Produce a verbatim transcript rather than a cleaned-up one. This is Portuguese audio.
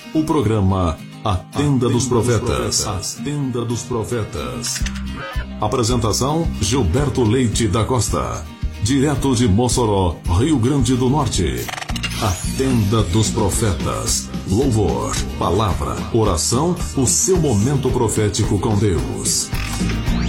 O programa A Tenda dos Profetas. A Tenda dos Profetas. Apresentação: Gilberto Leite da Costa. Direto de Mossoró, Rio Grande do Norte. A Tenda dos Profetas. Louvor, palavra, oração, o seu momento profético com Deus.